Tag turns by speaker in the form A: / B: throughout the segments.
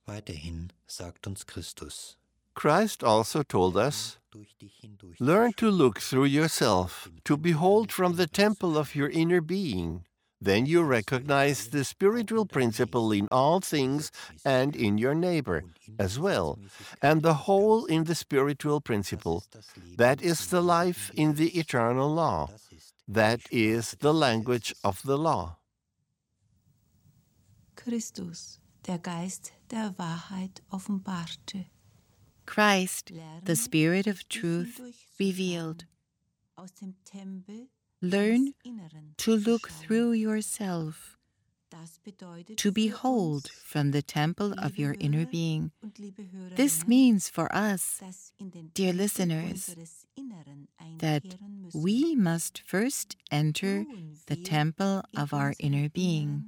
A: Weiterhin sagt uns Christus:
B: Christ also told us, learn to look through yourself, to behold from the temple of your inner being. Then you recognize the spiritual principle in all things and in your neighbor as well, and the whole in the spiritual principle. That is the life in the eternal law. That is the language of the law.
C: Christus, der Geist der Wahrheit offenbarte.
D: Christ, the Spirit of truth, revealed. Learn to look through yourself, to behold from the temple of your inner being. This means for us, dear listeners, that we must first enter the temple of our inner being.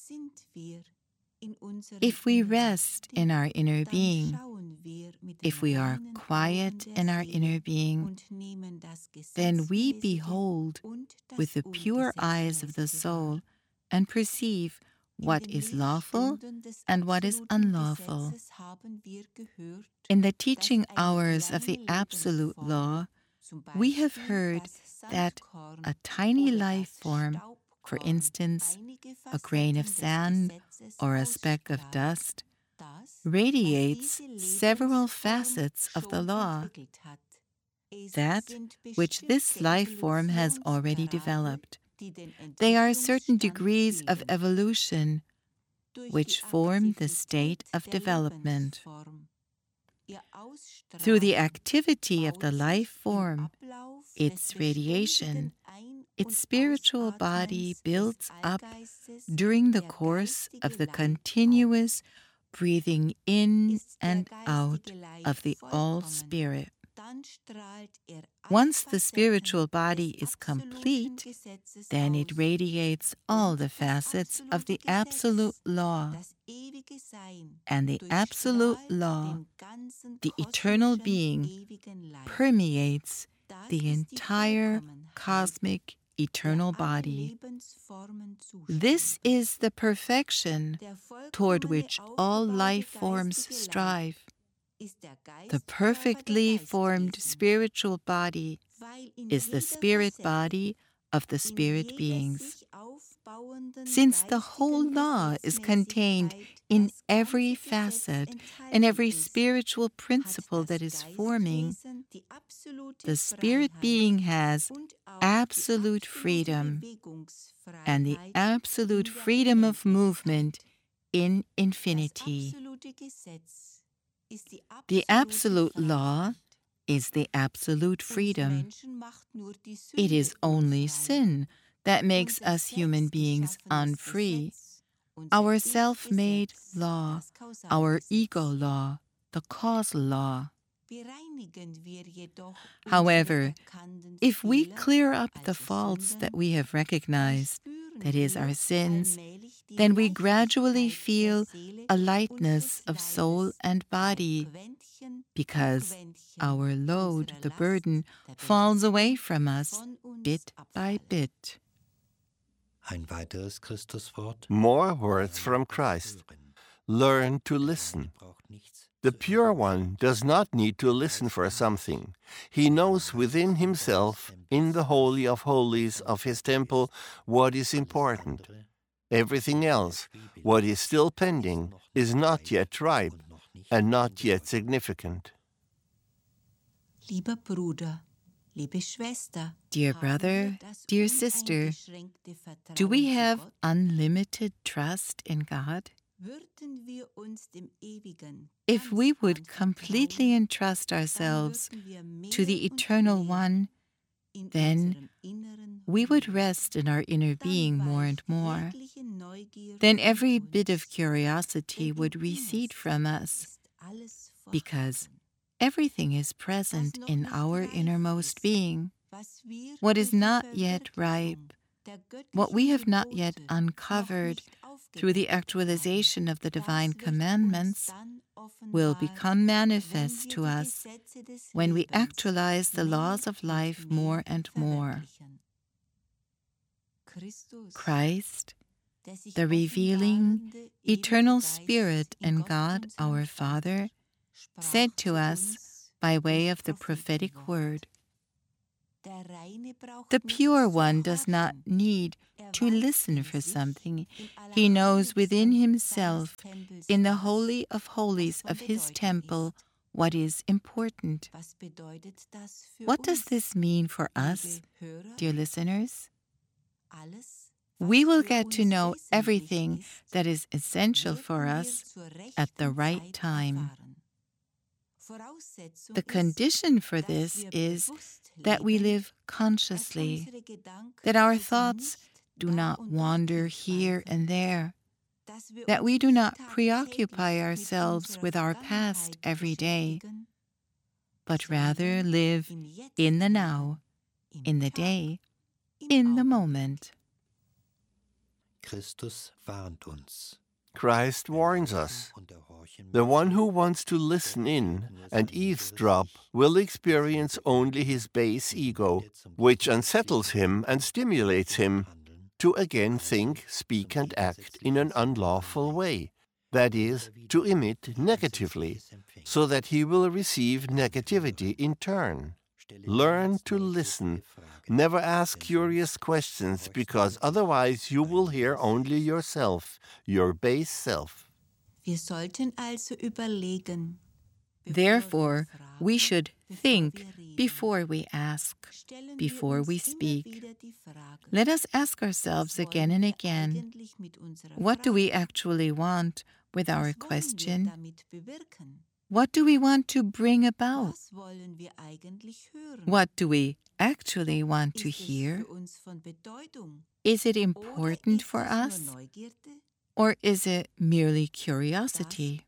D: If we rest in our inner being, if we are quiet in our inner being, then we behold with the pure eyes of the soul and perceive what is lawful and what is unlawful. In the teaching hours of the absolute law, we have heard that a tiny life form, for instance, a grain of sand or a speck of dust, radiates several facets of the law, that which this life form has already developed. They are certain degrees of evolution which form the state of development. Through the activity of the life form, its radiation, its spiritual body builds up during the course of the continuous breathing in and out of the All-Spirit. Once the spiritual body is complete, then it radiates all the facets of the absolute law. And the absolute law, the eternal being, permeates the entire cosmic eternal body. This is the perfection toward which all life forms strive. The perfectly formed spiritual body is the spirit body of the spirit beings. Since the whole law is contained in every facet and every spiritual principle that is forming, the spirit being has absolute freedom and the absolute freedom of movement in infinity. The absolute law is the absolute freedom. It is only sin that makes us human beings unfree. Our self-made law, our ego law, the causal law. However, if we clear up the faults that we have recognized, that is, our sins, then we gradually feel a lightness of soul and body, because our load, the burden, falls away from us bit by bit.
A: Ein weiteres Christuswort.
B: More words from Christ. Learn to listen. The pure one does not need to listen for something. He knows within himself, in the Holy of Holies of his temple, what is important. Everything else, what is still pending, is not yet ripe and not yet significant.
C: Lieber Bruder, liebe Schwester,
D: dear brother, dear sister, do we have unlimited trust in God? If we would completely entrust ourselves to the Eternal One, then we would rest in our inner being more and more. Then every bit of curiosity would recede from us, because everything is present in our innermost being. What is not yet ripe, what we have not yet uncovered through the actualization of the divine commandments, will become manifest to us when we actualize the laws of life more and more. Christ, the revealing, eternal Spirit and God our Father, said to us by way of the prophetic word. The pure one does not need to listen for something. He knows within himself, in the Holy of Holies of his temple, what is important. What does this mean for us, dear listeners? We will get to know everything that is essential for us at the right time. The condition for this is that we live consciously, that our thoughts do not wander here and there, that we do not preoccupy ourselves with our past every day, but rather live in the now, in the day, in the moment.
A: Christus warnt uns.
B: Christ warns us. The one who wants to listen in and eavesdrop will experience only his base ego, which unsettles him and stimulates him to again think, speak, and act in an unlawful way, that is, to emit negatively, so that he will receive negativity in turn. Learn to listen. Never ask curious questions, because otherwise you will hear only yourself, your base self.
D: Therefore, we should think before we ask, before we speak. Let us ask ourselves again and again, what do we actually want with our question? What do we want to bring about? What do we actually want to hear? Is it important for us? Or is it merely curiosity?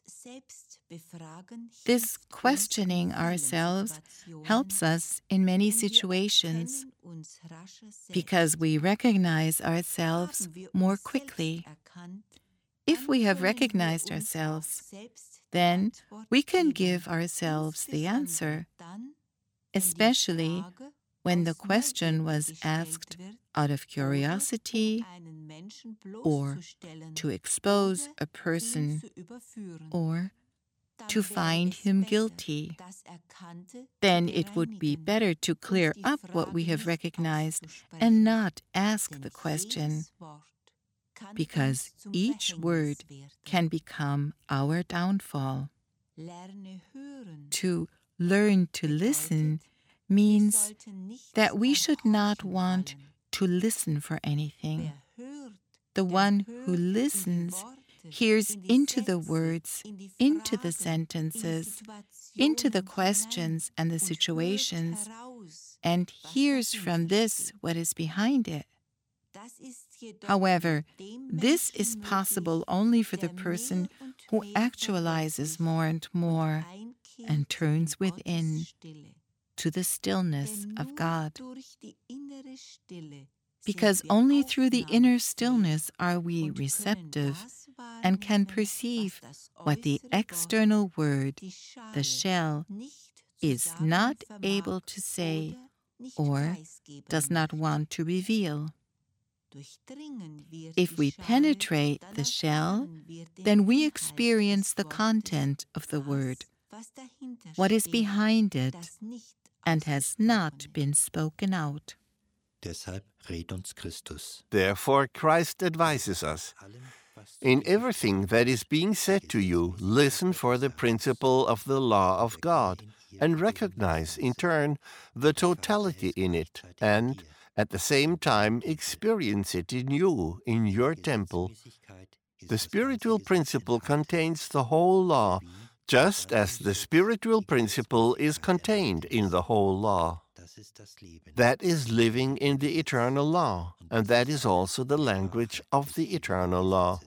D: This questioning ourselves helps us in many situations because we recognize ourselves more quickly. If we have recognized ourselves, then we can give ourselves the answer, especially when the question was asked out of curiosity or to expose a person or to find him guilty. Then it would be better to clear up what we have recognized and not ask the question, because each word can become our downfall. To learn to listen means that we should not want to listen for anything. The one who listens hears into the words, into the sentences, into the questions and the situations, and hears from this what is behind it. However, this is possible only for the person who actualizes more and more and turns within to the stillness of God. Because only through the inner stillness are we receptive and can perceive what the external word, the shell, is not able to say or does not want to reveal. If we penetrate the shell, then we experience the content of the word, what is behind it, and has not been spoken out.
A: Deshalb rät uns Christus.
B: Therefore Christ advises us, in everything that is being said to you, listen for the principle of the law of God, and recognize in turn the totality in it, and at the same time experience it in you, in your temple. The spiritual principle contains the whole law, just as the spiritual principle is contained in the whole law. That is living in the eternal law, and that is also the language of the eternal law.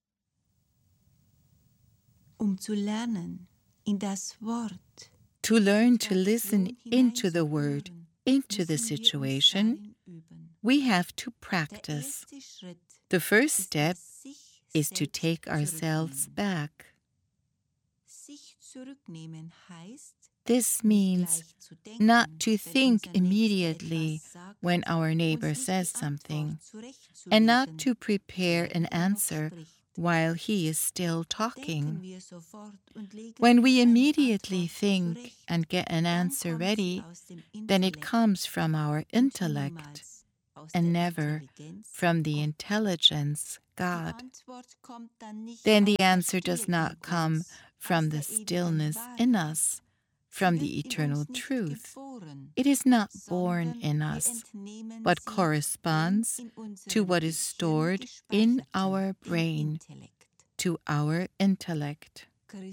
C: To
D: learn to listen into the word, into the situation, we have to practice. The first step is to take ourselves back. This means not to think immediately when our neighbor says something, and not to prepare an answer while he is still talking. When we immediately think and get an answer ready, then it comes from our intellect and never from the intelligence, God. Then the answer does not come from the stillness in us, from the eternal truth. It is not born in us, but corresponds to what is stored in our brain, to our intellect.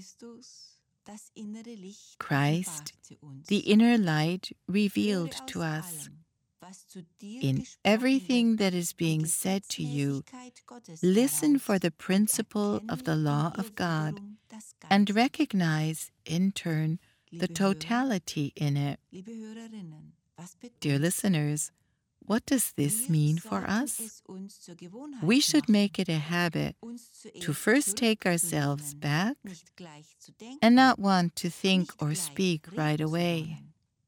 D: Christ, the inner light, revealed to us. In everything that is being said to you, listen for the principle of the law of God and recognize, in turn, the totality in it. Dear listeners, what does this mean for us? We should make it a habit to first take ourselves back and not want to think or speak right away.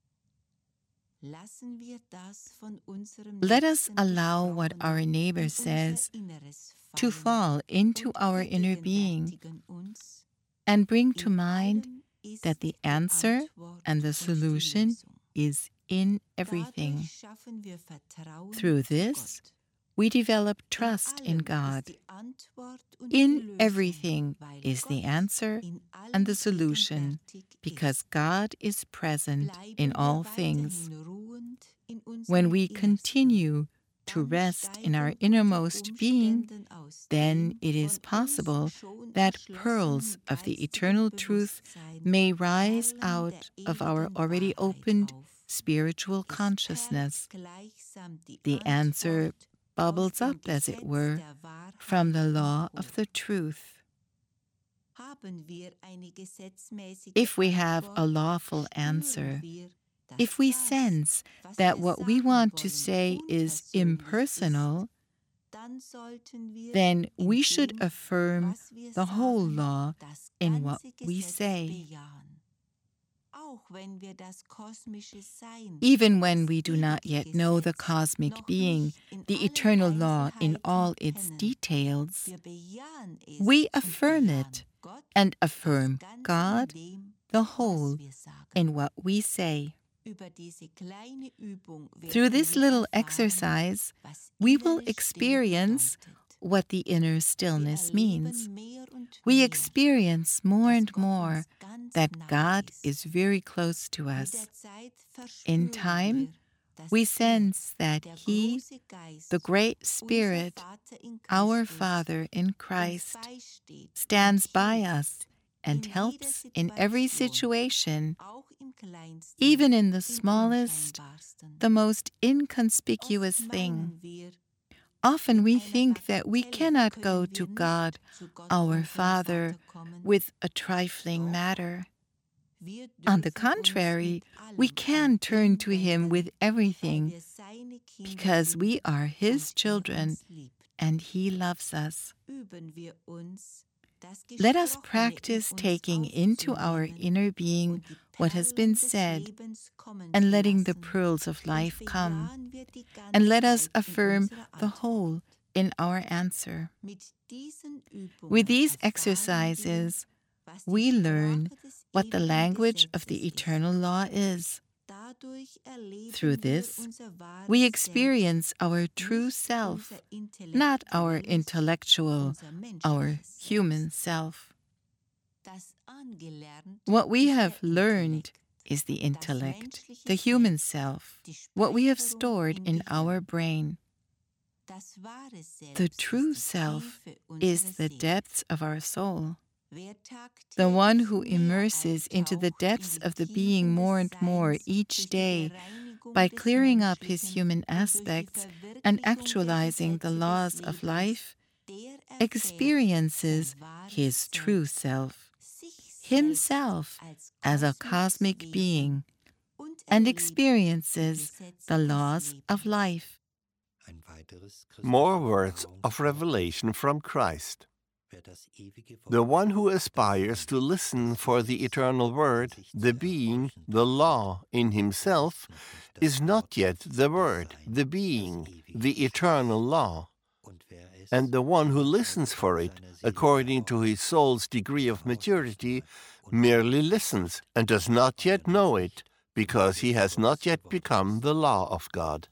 D: Let us allow what our neighbor says to fall into our inner being and bring to mind that the answer and the solution is in everything. Through this, we develop trust in God. In everything is the answer and the solution, because God is present in all things. When we continue to rest in our innermost being, then it is possible that pearls of the eternal truth may rise out of our already opened spiritual consciousness. The answer bubbles up, as it were, from the law of the truth. If we have a lawful answer, if we sense that what we want to say is impersonal, then we should affirm the whole law in what we say. Even when we do not yet know the cosmic being, the eternal law in all its details, we affirm it and affirm God, the whole, in what we say. Through this little exercise, we will experience what the inner stillness means. We experience more and more that God is very close to us. In time, we sense that He, the Great Spirit, our Father in Christ, stands by us and helps in every situation, even in the smallest, the most inconspicuous thing. Often we think that we cannot go to God, our Father, with a trifling matter. On the contrary, we can turn to Him with everything, because we are His children and He loves us. Let us practice taking into our inner being what has been said and letting the pearls of life come, and let us affirm the whole in our answer. With these exercises, we learn what the language of the eternal law is. Through this, we experience our true self, not our intellectual, our human self. What we have learned is the intellect, the human self, what we have stored in our brain. The true self is the depths of our soul. The one who immerses into the depths of the being more and more each day by clearing up his human aspects and actualizing the laws of life, experiences his true self, himself as a cosmic being, and experiences the laws of life.
B: More words of revelation from Christ. The one who aspires to listen for the eternal word, the being, the law in himself, is not yet the word, the being, the eternal law. And the one who listens for it, according to his soul's degree of maturity, merely listens and does not yet know it, because he has not yet become the law of God.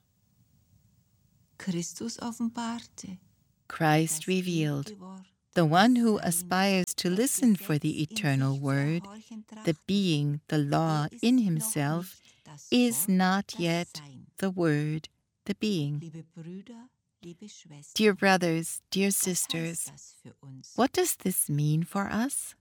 D: Christ revealed. The one who aspires to listen for the eternal word, the being, the law in himself, is not yet the word, the being. Dear brothers, dear sisters, what does this mean for us?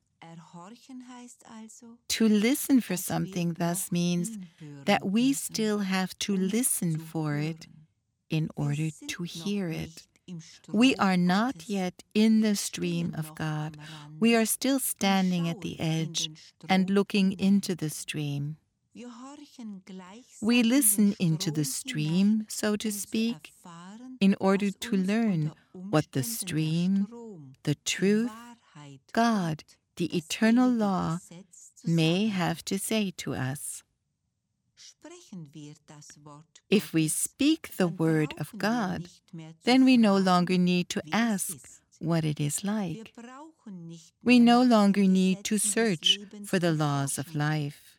D: To listen for something thus means that we still have to listen for it in order to hear it. We are not yet in the stream of God. We are still standing at the edge and looking into the stream. We listen into the stream, so to speak, in order to learn what the stream, the truth, God, the eternal law, may have to say to us. If we speak the word of God, then we no longer need to ask what it is like. We no longer need to search for the laws of life.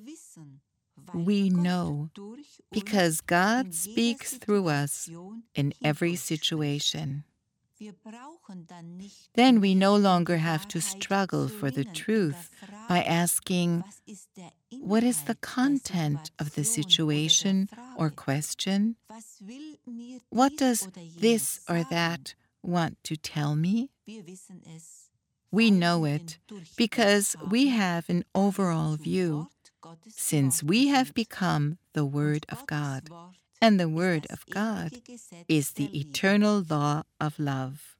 D: We know because God speaks through us in every situation. Then we no longer have to struggle for the truth by asking, what is the content of the situation or question? What does this or that want to tell me? We know it because we have an overall view, since we have become the Word of God. And the Word of God is the eternal law of love.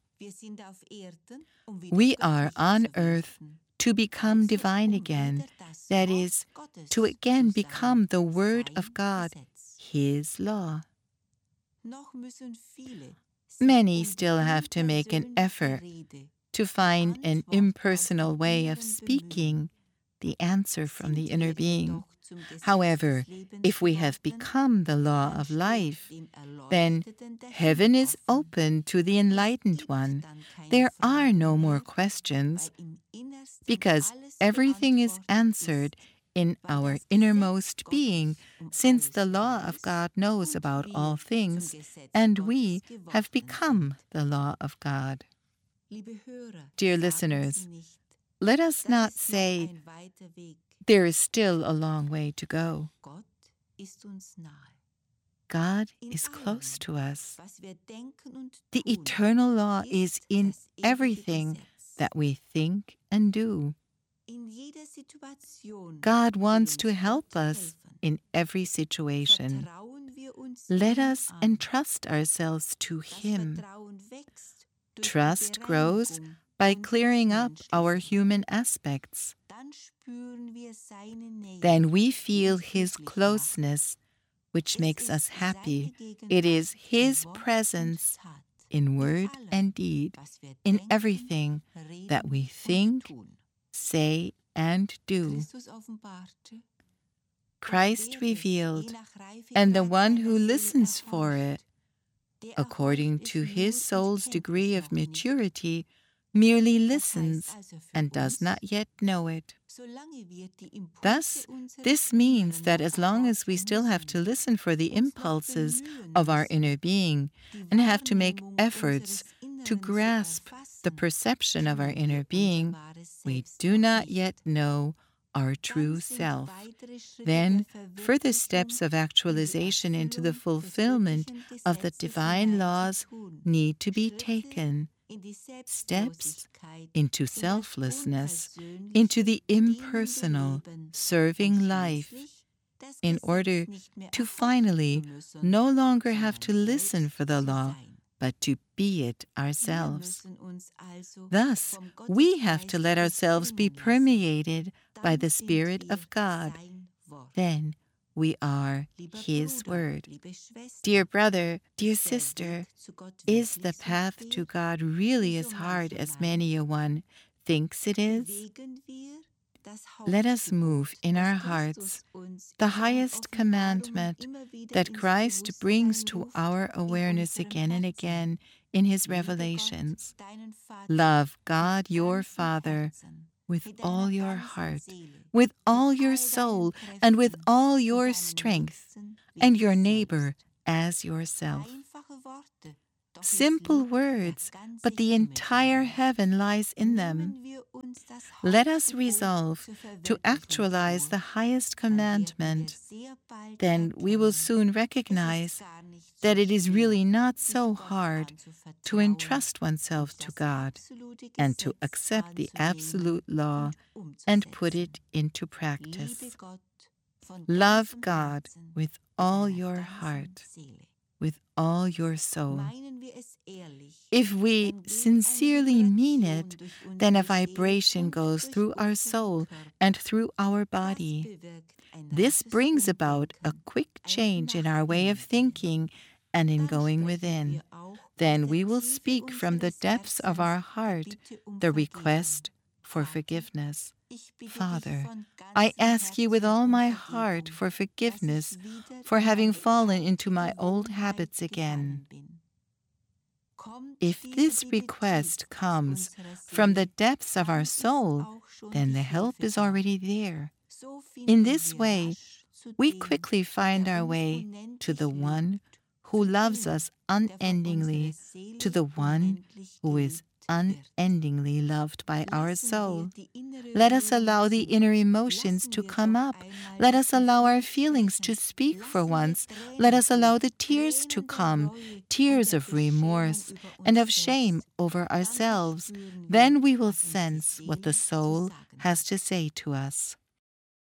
D: We are on earth to become divine again, that is, to again become the Word of God, His law. Many still have to make an effort to find an impersonal way of speaking the answer from the inner being. However, if we have become the law of life, then heaven is open to the enlightened one. There are no more questions, because everything is answered in our innermost being, since the law of God knows about all things, and we have become the law of God. Dear listeners, let us not say, there is still a long way to go. God is close to us. The eternal law is in everything that we think and do. God wants to help us in every situation. Let us entrust ourselves to Him. Trust grows by clearing up our human aspects. Then we feel His closeness, which makes us happy. It is His presence in word and deed, in everything that we think, say, and do. Christ revealed, and the one who listens for it, according to his soul's degree of maturity, merely listens and does not yet know it. Thus, this means that as long as we still have to listen for the impulses of our inner being and have to make efforts to grasp the perception of our inner being, we do not yet know our true self. Then, further steps of actualization into the fulfillment of the divine laws need to be taken. Steps into selflessness, into the impersonal, serving life, in order to finally no longer have to listen for the law, but to be it ourselves. Thus, we have to let ourselves be permeated by the Spirit of God. Then We are His Word. Dear brother, dear sister, is the path to God really as hard as many a one thinks it is? Let us move in our hearts the highest commandment that Christ brings to our awareness again and again in His revelations. Love God your Father with all your heart, with all your soul, and with all your strength, and your neighbor as yourself. Simple words, but the entire heaven lies in them. Let us resolve to actualize the highest commandment. Then we will soon recognize that it is really not so hard to entrust oneself to God and to accept the absolute law and put it into practice. Love God with all your heart, with all your soul. If we sincerely mean it, then a vibration goes through our soul and through our body. This brings about a quick change in our way of thinking and in going within. Then we will speak from the depths of our heart the request for forgiveness. Father, I ask you with all my heart for forgiveness for having fallen into my old habits again. If this request comes from the depths of our soul, then the help is already there. In this way, we quickly find our way to the one who loves us unendingly, to the one who is unendingly loved by our soul. Let us allow the inner emotions to come up. Let us allow our feelings to speak for once. Let us allow the tears to come, tears of remorse and of shame over ourselves. Then we will sense what the soul has to say to us.